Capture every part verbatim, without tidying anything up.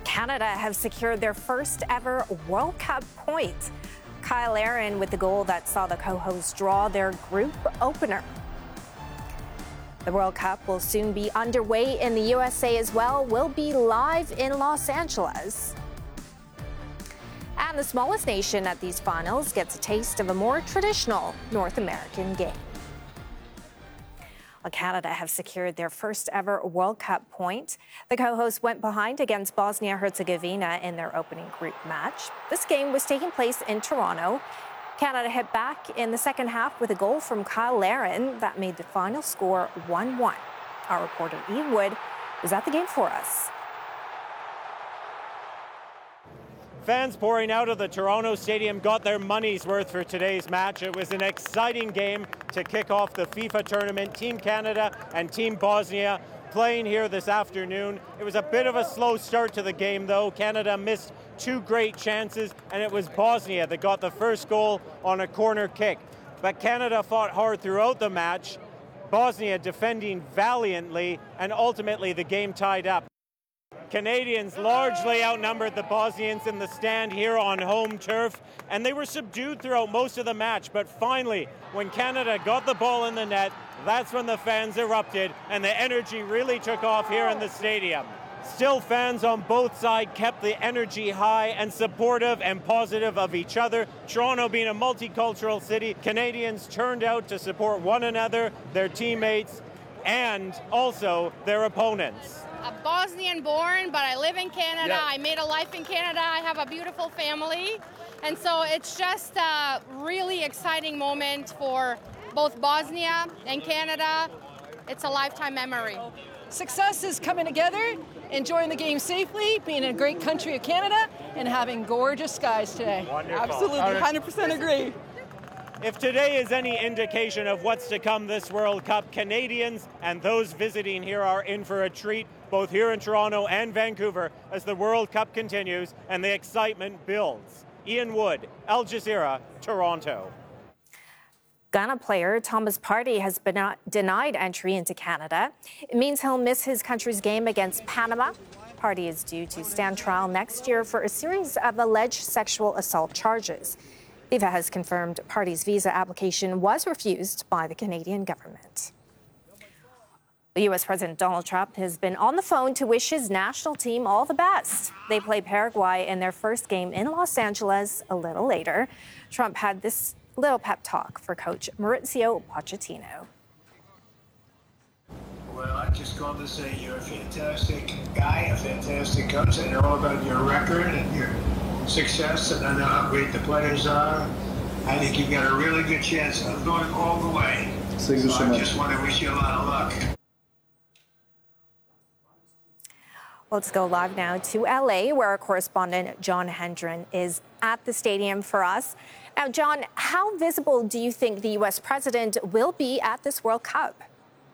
Canada have secured their first ever World Cup point. Kyle Larin with the goal that saw the co-hosts draw their group opener. The World Cup will soon be underway in the U S A as well. We'll be live in Los Angeles. And the smallest nation at these finals gets a taste of a more traditional North American game. Well, Canada have secured their first ever World Cup point. The co-hosts went behind against Bosnia-Herzegovina in their opening group match. This game was taking place in Toronto. Canada hit back in the second half with a goal from Kyle Larin that made the final score one one. Our reporter Ian Wood was at the game for us. Fans pouring out of the Toronto Stadium got their money's worth for today's match. It was an exciting game to kick off the FIFA tournament. Team Canada and Team Bosnia playing here this afternoon. It was a bit of a slow start to the game, though. Canada missed two great chances, and it was Bosnia that got the first goal on a corner kick. But Canada fought hard throughout the match, Bosnia defending valiantly, and ultimately the game tied up. Canadians largely outnumbered the Bosnians in the stand here on home turf, and they were subdued throughout most of the match. But finally, when Canada got the ball in the net, that's when the fans erupted and the energy really took off here in the stadium. Still, fans on both sides kept the energy high and supportive and positive of each other. Toronto being a multicultural city, Canadians turned out to support one another, their teammates, and also their opponents. A Bosnian born, but I live in Canada. Yeah. I made a life in Canada. I have a beautiful family. And so it's just a really exciting moment for both Bosnia and Canada. It's a lifetime memory. Success is coming together, enjoying the game safely, being in a great country of Canada, and having gorgeous skies today. Wonderful. Absolutely, one hundred percent agree. If today is any indication of what's to come this World Cup, Canadians and those visiting here are in for a treat, both here in Toronto and Vancouver, as the World Cup continues and the excitement builds. Ian Wood, Al Jazeera, Toronto. Ghana player Thomas Partey has been denied entry into Canada. It means he'll miss his country's game against Panama. Partey is due to stand trial next year for a series of alleged sexual assault charges. FIFA has confirmed Partey's visa application was refused by the Canadian government. The U S President Donald Trump has been on the phone to wish his national team all the best. They play Paraguay in their first game in Los Angeles a little later. Trump had this little pep talk for coach Mauricio Pochettino. Well, I just called to say you're a fantastic guy, a fantastic coach. I know about your record and your success, and I know how great the players are. I think you've got a really good chance of going all the way. So I just want to wish you a lot of luck. Let's go live now to L A, where our correspondent John Hendren is at the stadium for us. Now, John, how visible do you think the U S president will be at this World Cup?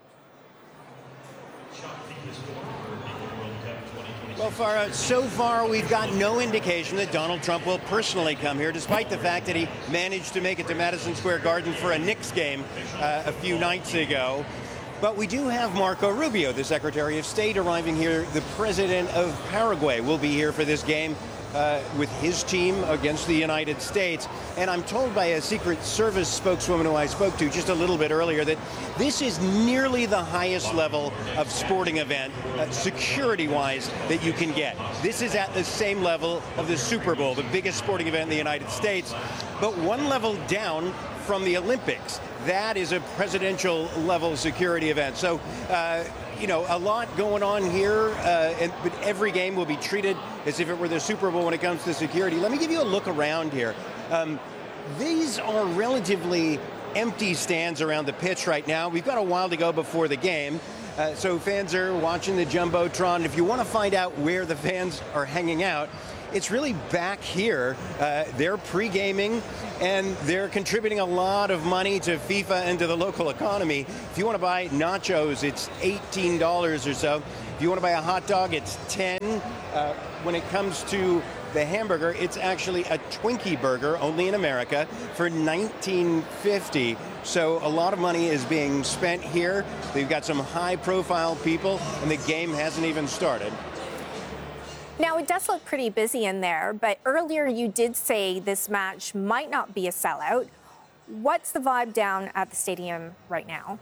Well, Farah, so far we've got no indication that Donald Trump will personally come here, despite the fact that he managed to make it to Madison Square Garden for a Knicks game uh, a few nights ago. But we do have Marco Rubio, the Secretary of State, arriving here. The president of Paraguay will be here for this game uh, with his team against the United States. And I'm told by a Secret Service spokeswoman who I spoke to just a little bit earlier that this is nearly the highest level of sporting event, uh, security-wise, that you can get. This is at the same level of the Super Bowl, the biggest sporting event in the United States, but one level down from the Olympics. That is a presidential level security event. So, uh, you know, a lot going on here, uh, and, but every game will be treated as if it were the Super Bowl when it comes to security. Let me give you a look around here. Um, these are relatively empty stands around the pitch right now. We've got a while to go before the game. Uh, so fans are watching the Jumbotron. If you want to find out where the fans are hanging out, it's really back here. Uh, they're pre-gaming, and they're contributing a lot of money to FIFA and to the local economy. If you want to buy nachos, it's eighteen dollars or so. If you want to buy a hot dog, it's ten dollars. Uh, when it comes to the hamburger, it's actually a Twinkie burger, only in America, for nineteen fifty. So a lot of money is being spent here. They've got some high-profile people, and the game hasn't even started. Now, it does look pretty busy in there, but earlier you did say this match might not be a sellout. What's the vibe down at the stadium right now?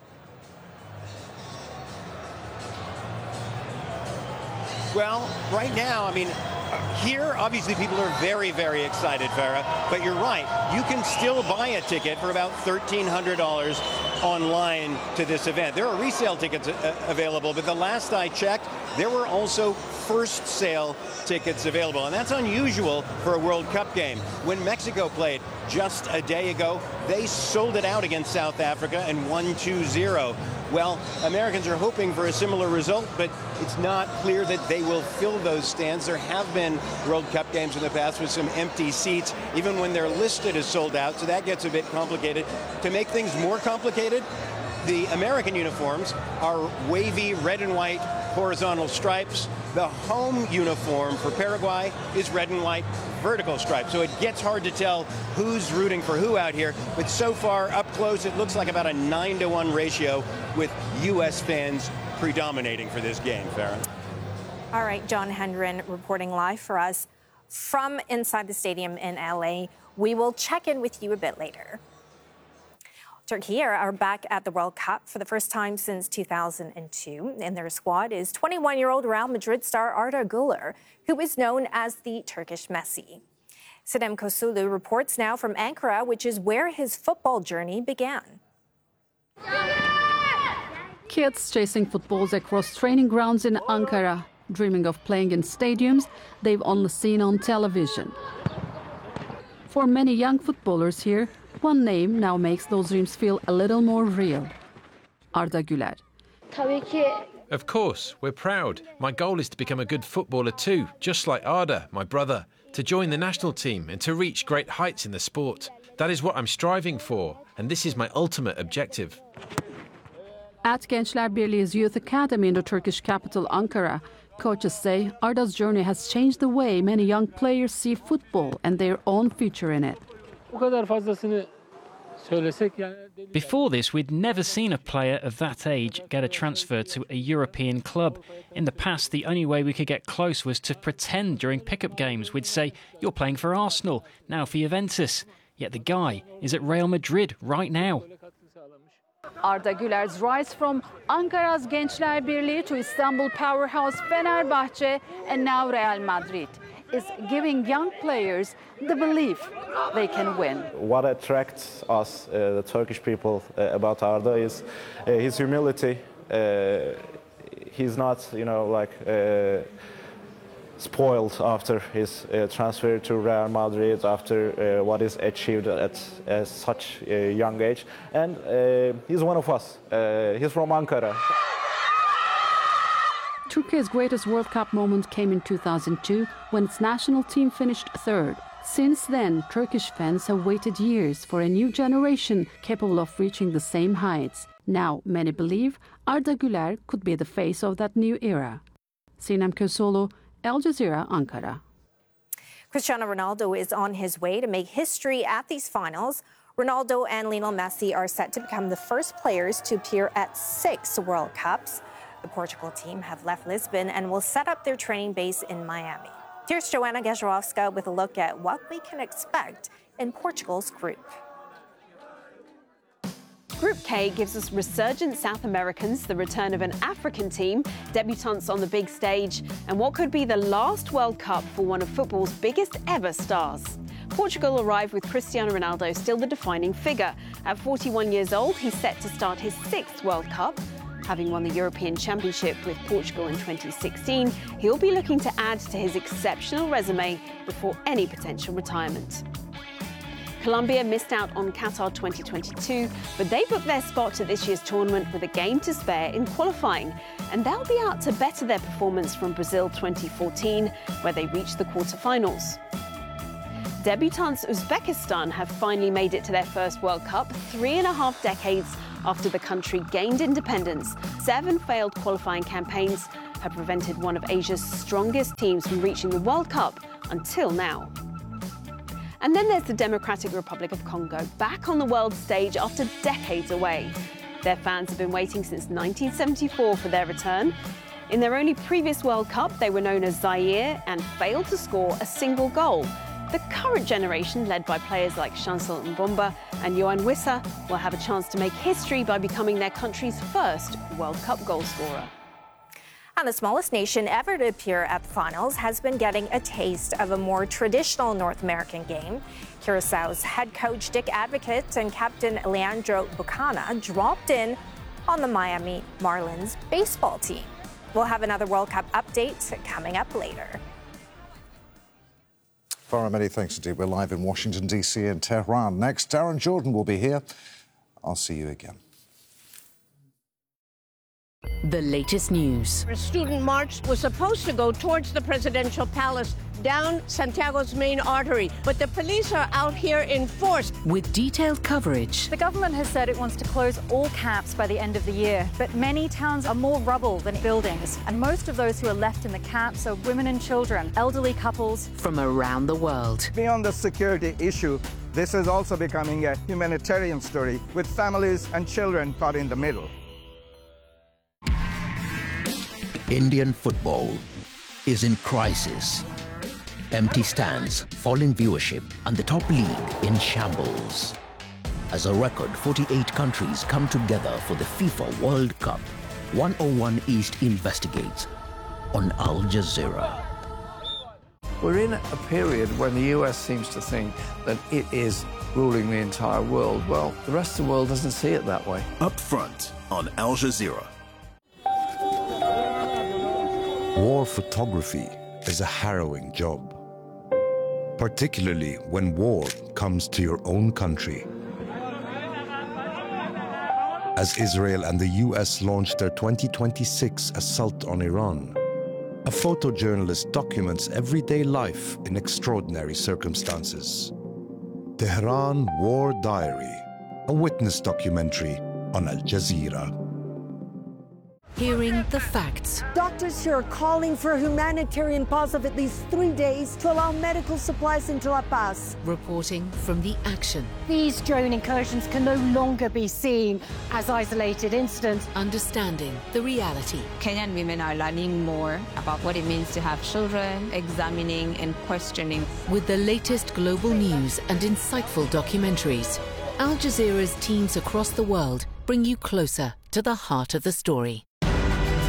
Well, right now, I mean, here, obviously, people are very, very excited, Farah. But you're right. You can still buy a ticket for about thirteen hundred dollars online to this event. There are resale tickets uh, available, but the last I checked, there were also first sale tickets available. And that's unusual for a World Cup game. When Mexico played just a day ago, they sold it out against South Africa and won two zero. Well, Americans are hoping for a similar result, but it's not clear that they will fill those stands. There have been World Cup games in the past with some empty seats, even when they're listed as sold out, so that gets a bit complicated. To make things more complicated, the American uniforms are wavy red and white horizontal stripes. The home uniform for Paraguay is red and white vertical stripes. So it gets hard to tell who's rooting for who out here. But so far, up close, it looks like about a nine to one ratio with U S fans predominating for this game, Farah. All right, John Hendren reporting live for us from inside the stadium in L A. We will check in with you a bit later. Turkey are back at the World Cup for the first time since two thousand two. In their squad is twenty-one-year-old Real Madrid star Arda Güler, who is known as the Turkish Messi. Sinem Kosulu reports now from Ankara, which is where his football journey began. Kids chasing footballs across training grounds in Ankara, dreaming of playing in stadiums they've only seen on television. For many young footballers here, one name now makes those dreams feel a little more real. Arda Güler. Of course, we're proud. My goal is to become a good footballer too, just like Arda, my brother, to join the national team and to reach great heights in the sport. That is what I'm striving for, and this is my ultimate objective. At Gençler Birliği's Youth Academy in the Turkish capital, Ankara, coaches say Arda's journey has changed the way many young players see football and their own future in it. Before this, we'd never seen a player of that age get a transfer to a European club. In the past, the only way we could get close was to pretend during pickup games. We'd say, "You're playing for Arsenal, now for Juventus." Yet the guy is at Real Madrid right now. Arda Güler's rise from Ankara's Gençler Birliği to Istanbul powerhouse Fenerbahçe and now Real Madrid is giving young players the belief they can win. What attracts us, uh, the Turkish people, uh, about Arda is uh, his humility. Uh, he's not, you know, like uh, spoiled after his uh, transfer to Real Madrid, after uh, what is achieved at uh, such a young age. And uh, he's one of us. Uh, he's from Ankara. Turkey's greatest World Cup moment came in two thousand two when its national team finished third. Since then, Turkish fans have waited years for a new generation capable of reaching the same heights. Now, many believe Arda Güler could be the face of that new era. Sinem Kosulu, Al Jazeera, Ankara. Cristiano Ronaldo is on his way to make history at these finals. Ronaldo and Lionel Messi are set to become the first players to appear at six World Cups. The Portugal team have left Lisbon and will set up their training base in Miami. Here's Joanna Gajarowska with a look at what we can expect in Portugal's group. Group K gives us resurgent South Americans, the return of an African team, debutants on the big stage, and what could be the last World Cup for one of football's biggest ever stars. Portugal arrived with Cristiano Ronaldo still the defining figure. At forty-one years old, he's set to start his sixth World Cup. Having won the European Championship with Portugal in twenty sixteen, he'll be looking to add to his exceptional resume before any potential retirement. Colombia missed out on Qatar twenty twenty-two, but they booked their spot to this year's tournament with a game to spare in qualifying. And they'll be out to better their performance from Brazil twenty fourteen, where they reached the quarterfinals. Debutants Uzbekistan have finally made it to their first World Cup, three and a half decades after the country gained independence. Seven failed qualifying campaigns have prevented one of Asia's strongest teams from reaching the World Cup until now. And then there's the Democratic Republic of Congo, back on the world stage after decades away. Their fans have been waiting since nineteen seventy-four for their return. In their only previous World Cup, they were known as Zaire and failed to score a single goal. The current generation, led by players like Chancel Mbomba and Yoane Wissa, will have a chance to make history by becoming their country's first World Cup goalscorer. And the smallest nation ever to appear at the finals has been getting a taste of a more traditional North American game. Curaçao's head coach Dick Advocate and captain Leandro Bucana dropped in on the Miami Marlins baseball team. We'll have another World Cup update coming up later. Farah, many thanks indeed. We're live in Washington, D C and Tehran. Next, Darren Jordan will be here. I'll see you again. The latest news. A student march was supposed to go towards the presidential palace down Santiago's main artery, but the police are out here in force. With detailed coverage. The government has said it wants to close all camps by the end of the year, but many towns are more rubble than buildings, and most of those who are left in the camps are women and children, elderly couples. From around the world. Beyond the security issue, this is also becoming a humanitarian story with families and children caught in the middle. Indian football is in crisis. Empty stands, falling viewership, and the top league in shambles. As a record forty-eight countries come together for the FIFA World Cup, one oh one East investigates on Al Jazeera. We're in a period when the U S seems to think that it is ruling the entire world. Well, the rest of the world doesn't see it that way. Up front on Al Jazeera. War photography is a harrowing job, particularly when war comes to your own country. As Israel and the U S launched their twenty twenty-six assault on Iran, a photojournalist documents everyday life in extraordinary circumstances. Tehran War Diary, a witness documentary on Al Jazeera. Hearing the facts. Doctors here are calling for a humanitarian pause of at least three days to allow medical supplies into La Paz. Reporting from the action. These drone incursions can no longer be seen as isolated incidents. Understanding the reality. Kenyan women are learning more about what it means to have children, examining and questioning. With the latest global news and insightful documentaries, Al Jazeera's teams across the world bring you closer to the heart of the story.